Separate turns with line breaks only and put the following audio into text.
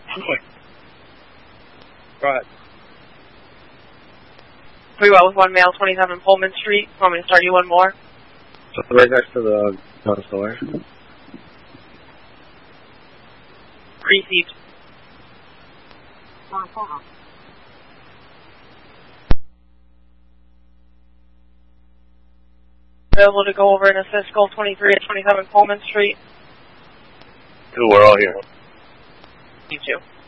Right.
3 well with 1 male, 27 Pullman Street. Want me to start you one more?
So right next to the gun store.
Received. Available to go over and assist Gold 23 at 27 Pullman Street.
2, we're all here.
You too.